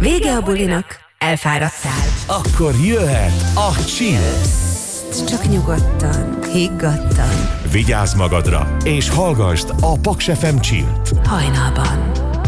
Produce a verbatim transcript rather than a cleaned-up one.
Vége a bulinak, elfáradtál. Akkor jöhet a Chill. Csak nyugodtan, higgadtan. Vigyázz magadra, és hallgasd a Paks ef em Chill-t. Hajnalban.